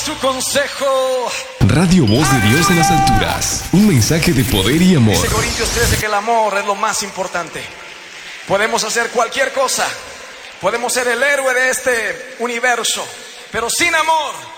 tu consejo. Radio Voz de Dios en las alturas. Un mensaje de poder y amor. Dice Corintios 13 que el amor es lo más importante. Podemos hacer cualquier cosa. Podemos ser el héroe de este universo. Pero sin amor